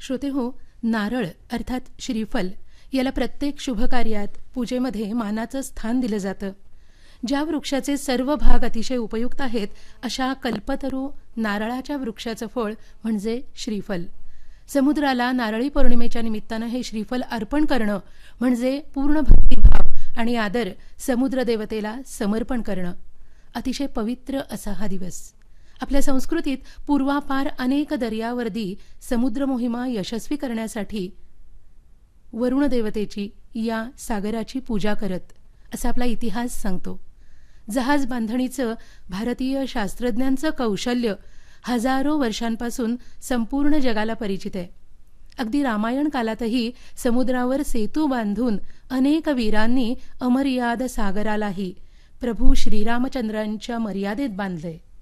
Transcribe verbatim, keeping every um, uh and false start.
श्रोते हो, नारळ अर्थात श्रीफल याला प्रत्येक शुभकार्यात पूजेमध्ये मानाचं स्थान दिलं जातं. ज्या वृक्षाचे सर्व भाग अतिशय उपयुक्त आहेत अशा कल्पतरू नारळाच्या वृक्षाचं फळ म्हणजे श्रीफल. समुद्राला नारळी पौर्णिमेच्या निमित्तानं हे श्रीफल अर्पण करणं म्हणजे पूर्ण भक्तिभाव आणि आदर समुद्र देवतेला समर्पण करणं. अतिशय पवित्र असा हा दिवस. आपल्या संस्कृतीत पूर्वापार अनेक दर्यावर्दी समुद्र मोहिमा यशस्वी करण्यासाठी वरुण देवतेची या सागराची पूजा करत असा आपला इतिहास सांगतो. जहाज बांधणीचं भारतीय शास्त्रज्ञांचं कौशल्य हजारो वर्षांपासून संपूर्ण जगाला परिचित आहे. अगदी रामायण कालातही समुद्रावर सेतू बांधून अनेक वीरांनी अमर्याद सागरालाही प्रभू श्रीरामचंद्रांच्या मर्यादेत बांधले.